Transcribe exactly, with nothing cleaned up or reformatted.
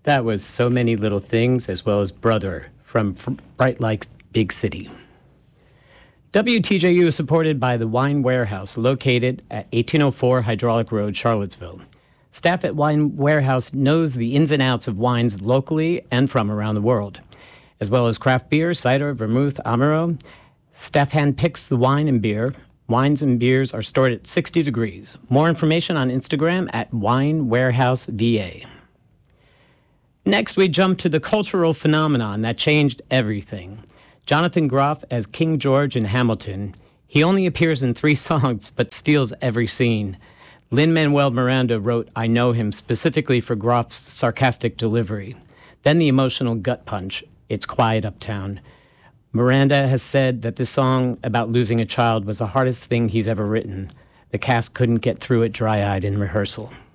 That was So Many Little Things, as well as Brother from Bright Lights Big City. W T J U is supported by the Wine Warehouse, located at eighteen oh four Hydraulic Road, Charlottesville. Staff at Wine Warehouse knows the ins and outs of wines locally and from around the world, as well as craft beer, cider, vermouth, Amaro. Staff handpicks the wine and beer. Wines and beers are stored at sixty degrees. More information on Instagram at Wine Warehouse V A. Next, we jump to the cultural phenomenon that changed everything. Jonathan Groff as King George in Hamilton. He only appears in three songs, but steals every scene. Lin-Manuel Miranda wrote I Know Him specifically for Groff's sarcastic delivery. Then the emotional gut punch, It's Quiet Uptown. Miranda has said that this song about losing a child was the hardest thing he's ever written. The cast couldn't get through it dry-eyed in rehearsal.